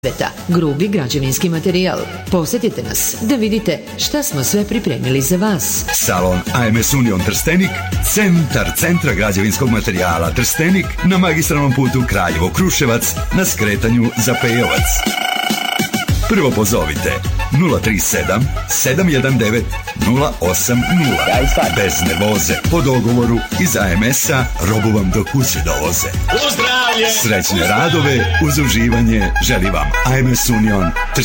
grubi građevinski materijal. Posjetite nas da vidite šta smo sve pripremili za vas. Salon AMS Union Trstenik, centar centra građevinskog materijala Trstenik, na magistralnom putu Kraljevo-Kruševac, na skretanju za Pejovac. Prvo pozovite 037 719 080. Bez nervoze, po dogovoru iz AMS-a robu vam do kuće dovoze. Srećne radove uz uživanje želi vam AMS Union